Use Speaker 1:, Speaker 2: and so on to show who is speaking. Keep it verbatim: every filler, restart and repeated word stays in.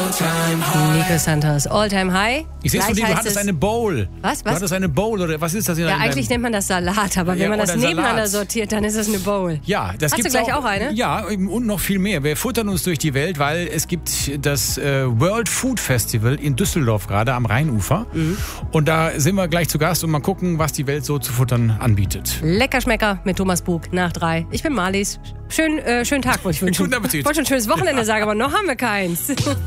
Speaker 1: Nico Santos, All-Time High.
Speaker 2: Ich sehe es von dir, du
Speaker 1: Gleich
Speaker 2: hattest
Speaker 1: heißt es-
Speaker 2: eine Bowl.
Speaker 1: Was,
Speaker 2: Du
Speaker 1: was?
Speaker 2: hattest eine Bowl, oder was ist das? In
Speaker 1: Ja,
Speaker 2: deinem-
Speaker 1: eigentlich nennt man das Salat, aber wenn
Speaker 2: Ja,
Speaker 1: man das
Speaker 2: oder
Speaker 1: nebeneinander
Speaker 2: Salat.
Speaker 1: sortiert, dann ist es eine Bowl.
Speaker 2: Ja, das
Speaker 1: Hast
Speaker 2: gibt's
Speaker 1: du gleich auch eine?
Speaker 2: Ja, und noch viel mehr. Wir futtern uns durch die Welt, weil es gibt das äh, World Food Festival in Düsseldorf gerade am Rheinufer.
Speaker 1: Mhm.
Speaker 2: Und da sind wir gleich zu Gast und mal gucken, was die Welt so zu futtern anbietet.
Speaker 1: Leckerschmecker mit Thomas Bug nach drei. Ich bin Marlies. Schön, äh, schönen Tag wollte ich wünschen.
Speaker 2: Guten Appetit.
Speaker 1: Ich wollte schon ein schönes Wochenende sagen, aber noch haben wir keins.